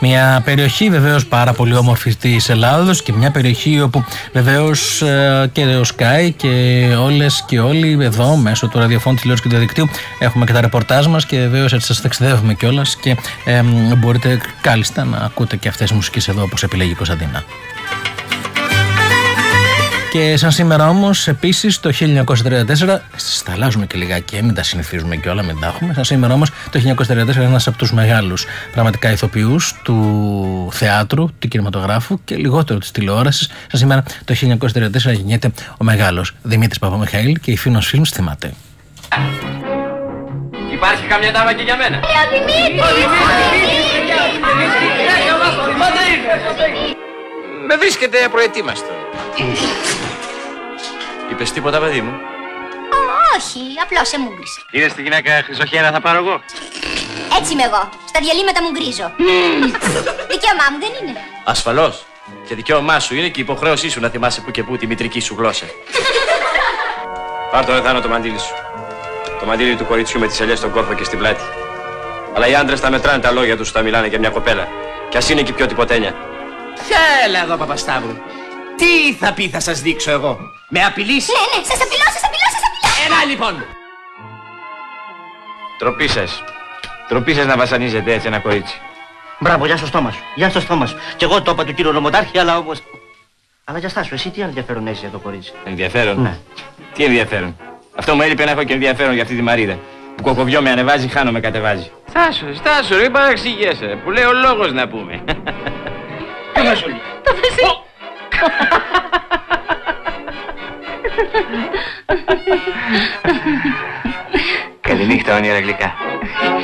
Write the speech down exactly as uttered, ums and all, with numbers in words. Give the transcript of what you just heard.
Μια περιοχή βεβαίως πάρα πολύ όμορφη της Ελλάδος και μια περιοχή όπου βεβαίως και ο Sky και όλες και όλοι εδώ μέσω του ραδιοφώνου, τηλεόρασης και του διαδικτύου έχουμε και τα ρεπορτάζ μας και βεβαίως έτσι σας ταξιδεύουμε κιόλας και ε, μπορείτε κάλλιστα να ακούτε και αυτές τις μουσικές εδώ όπως επιλέγει η Κωνσταντίνα. Και σαν σήμερα όμως, επίσης το χίλια εννιακόσια τριάντα τέσσερα, στα αλλάζουμε και λιγάκι, μην τα συνηθίζουμε και όλα, μην τα έχουμε. Σαν σήμερα όμως, το χίλια εννιακόσια τριάντα τέσσερα ένας από τους μεγάλους πραγματικά ηθοποιούς του θεάτρου, του κινηματογράφου και λιγότερο της τηλεόρασης. Σαν σήμερα, το χίλια εννιακόσια τριάντα τέσσερα γεννιέται ο μεγάλος Δημήτρης Παπαμιχαήλ και η Φίνος Φιλμς θυμάται. Υπάρχει καμιά τάβα και για μένα? Ε, ο Δημήτρης! Με βρίσκεται απροετοίμαστο. Είπες τίποτα, παιδί μου? Όχι, απλώς σε μούγκρισε. Είδες τη γυναίκα χρυσοχέρα θα πάρω εγώ? Έτσι είμαι εγώ. Στα διαλύματα μου γκρίζω. Δικαίωμά μου δεν είναι? Ασφαλώς. Και δικαίωμά σου είναι και η υποχρέωσή σου να θυμάσαι που και που τη μητρική σου γλώσσα. Πάρ' το Εθάνο το μαντίλι σου. Το μαντίλι του κοριτσιού με τις ελιές στον κόρφο και στην πλάτη. Αλλά οι άντρες τα μετράνε τα λόγια τους όταν μιλάνε για μια κοπέλα. Κι ας είναι και πιο τυποτένια. Έλα εδώ, Παπασταύρου. Τι θα πει, θα σας δείξω εγώ? Με απειλείς? Ναι, ναι, σας απειλώ, σας απειλώ, σας απειλώ. Έλα λοιπόν. Τροπή σας. Τροπή σας να βασανίζετε έτσι ένα κορίτσι. Μπράβο, για στο στόμα σου. Για στο στόμα σου. Κι εγώ το είπα του κύριου Νομοντάρχη, αλλά όμως. Αλλά για στάσου, εσύ τι άλλο ενδιαφέρον έχεις για το κορίτσι? Ενδιαφέρον? Ναι. Τι ενδιαφέρον? Αυτό μου έλειπε να έχω και ενδιαφέρον για αυτή τη Μαρίδα. Που κοκοβιό με ανεβάζει, χάνω με κατεβάζει. Στάσου, στάσου, ρε, παραξηγέσαι. Που λέει ο λόγος να πούμε. Το Βασίλη. Το Βασίλη. Καληνύχτα, όνειρα γλυκά.